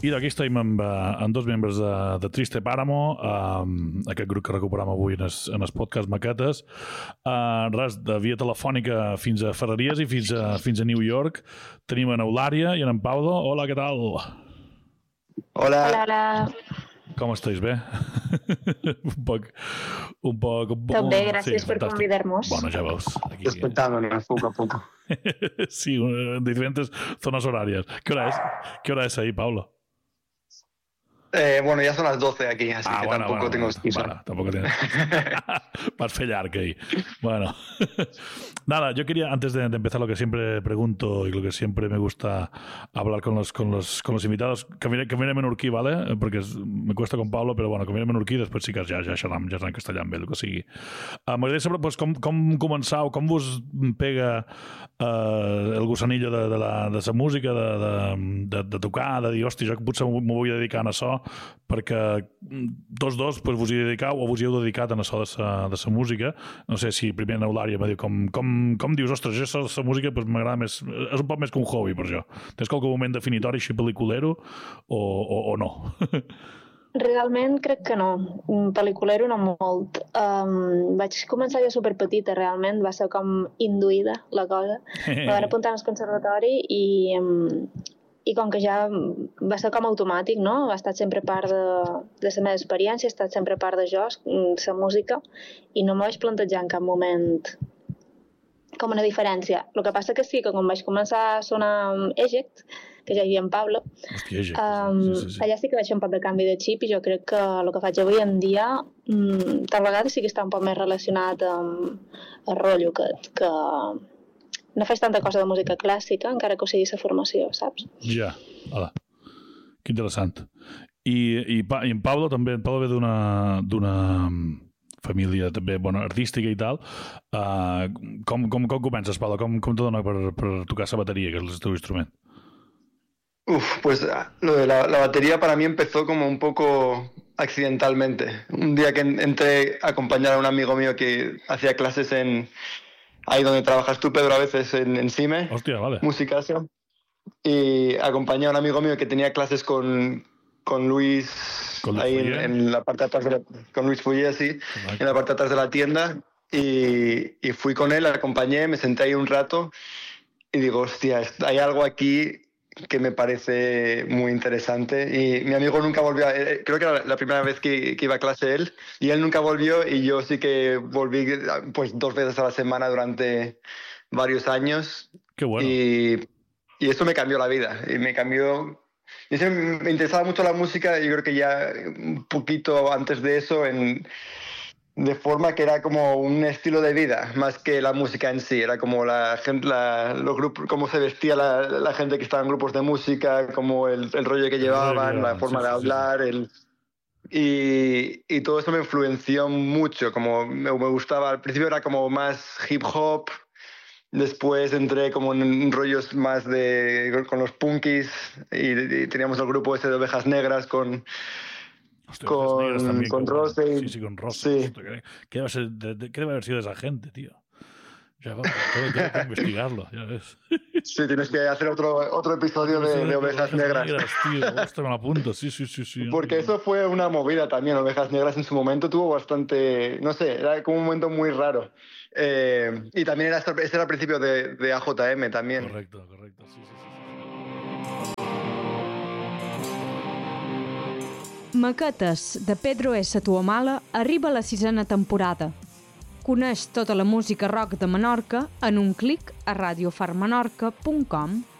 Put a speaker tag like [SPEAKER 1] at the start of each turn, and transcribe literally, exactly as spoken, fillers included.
[SPEAKER 1] I d'aquí estem amb, amb dos membres de, de Triste Páramo, um, aquest grup que recuperem avui en el, en el podcast Maquetes. Uh, res, de via telefònica fins a Ferreries i fins a, fins a New York. Tenim en Eulària i en Paulo. Hola, què tal?
[SPEAKER 2] Hola.
[SPEAKER 3] Hola, hola.
[SPEAKER 1] Com estáis? Bé? un poc... Un poc un
[SPEAKER 3] Tot bé, gràcies sí, per convidar-nos.
[SPEAKER 1] Bueno, ja veus. Aquí...
[SPEAKER 2] Espectándonos poco a poco.
[SPEAKER 1] sí, en diferentes zonas horarias. ¿Qué hora es? ¿Qué hora es ahí, Paulo?
[SPEAKER 2] Eh, bueno, ya son las doce aquí, así
[SPEAKER 1] ah,
[SPEAKER 2] que
[SPEAKER 1] bueno,
[SPEAKER 2] tampoco
[SPEAKER 1] bueno,
[SPEAKER 2] tengo
[SPEAKER 1] bueno,
[SPEAKER 2] excusa.
[SPEAKER 1] Bueno, tampoco tienes. Vas fellar que ahí. Bueno. Nada, yo quería, antes de, de empezar, lo que siempre pregunto y lo que siempre me gusta hablar con los, con los, con los invitados, que viene, que viene menorquí, ¿vale? Porque es, me cuesta con Pablo, però bueno, que viene menorquí, després sí que ja, ja xerram, ja xerram castellà amb ell, que sigui. Uh, M'agradaria saber pues, com, com començar o com vos pega uh, el gusanillo de, de, la, de la música, de, de, de, de tocar, de dir, hòstia, jo potser m'ho vull dedicar a això, perquè tots dos pues, vos hi dedicau o vos hi heu dedicat a això de sa, de sa música. No sé si primer en Eulària va dir com, com, com dius, ostres, jo la música pues, m'agrada més, és un poc més que un hobby per jo. Tens qualque moment definitori així pel·liculero o, o, o no?
[SPEAKER 3] Realment crec que no. Pel·liculero no molt. Um, vaig començar jo superpetita, realment. Va ser com induïda la cosa. Me van apuntar al conservatori i... Um, i com que ja va ser com automàtic, no? Ha estat sempre part de, de la meva experiència, ha estat sempre part de jo, la música, i no m'ho vaig plantejar en cap moment com una diferència. El que passa que sí, que quan vaig començar a sonar Eject, que ja hi havia en Pablo,
[SPEAKER 1] Hòstia, Eject,
[SPEAKER 3] um,
[SPEAKER 1] sí, sí, sí.
[SPEAKER 3] allà sí que vaig fer un poc de canvi de xip i jo crec que el que faig avui en dia mm, tal vegada sí que està un poc més relacionat amb el rotllo que... que no faig tanta cosa de música clàssica, encara que ho sigui la formació, saps?
[SPEAKER 1] Ja, hola. Que interessant. I, i, i en Pablo també, en Pablo ve d'una d'una família també, bueno, artística i tal. Uh, com, com, com comences, Pablo? Com, com te dona per, per tocar la bateria, que és el teu instrument?
[SPEAKER 2] Uf, pues lo de la, la batería para mí empezó como un poco accidentalmente. Un día que entré a acompañar a un amigo mío que hacía clases en... ahí donde trabajas tú, Pedro, a veces en, en Cime.
[SPEAKER 1] Hostia, vale.
[SPEAKER 2] Musicasia. Y acompañé a un amigo mío que tenía clases con, con Luis,
[SPEAKER 1] ¿Con
[SPEAKER 2] ahí en, en la parte de atrás de la, con Luis Fouillé, sí,
[SPEAKER 1] Correcto.
[SPEAKER 2] En la parte de atrás de la tienda. Y, y fui con él, le acompañé, me senté ahí un rato y digo, hostia, hay algo aquí que me parece muy interesante. Y mi amigo nunca volvió, a, creo que era la primera vez que, que iba a clase él, y él nunca volvió, y yo sí que volví pues dos veces a la semana durante varios años.
[SPEAKER 1] Qué bueno.
[SPEAKER 2] Y, y eso me cambió la vida, y me cambió... Yo siempre me interesaba mucho la música, y yo creo que ya un poquito antes de eso, en... de forma que era como un estilo de vida, más que la música en sí. Era como la gente, la, los grupos, cómo se vestía la, la gente que estaba en grupos de música, como el, el rollo que llevaban, sí, la forma sí, de hablar, sí, sí. El, y, y todo eso me influenció mucho. Como me, me gustaba, al principio era como más hip hop, después entré como en rollos más de con los punkis, y, y teníamos el grupo ese de Ovejas Negras con...
[SPEAKER 1] Hostia,
[SPEAKER 2] con,
[SPEAKER 1] también,
[SPEAKER 2] con Rose.
[SPEAKER 1] Sí, sí, con Rose.
[SPEAKER 2] Sí.
[SPEAKER 1] Hostia, ¿qué, qué, debe ser, de, de, ¿Qué debe haber sido esa gente, tío? Ya, tengo, tengo que investigarlo, ya ves.
[SPEAKER 2] Sí, tienes que hacer otro, otro episodio de, de, de Ovejas, Ovejas Negras.
[SPEAKER 1] Negras tío. Hostia, me lo apunto, sí, sí, sí, sí.
[SPEAKER 2] Porque eso fue una movida también. Ovejas Negras en su momento tuvo bastante, no sé, era como un momento muy raro. Eh, y también era, este era el principio de, de A J M también.
[SPEAKER 1] Correcto, correcto, sí, sí, sí.
[SPEAKER 4] Maquetes, de Pedro S. Tuamala, arriba a la sisena temporada. Coneix tota la música rock de Menorca en un clic a radiofarmenorca punt com.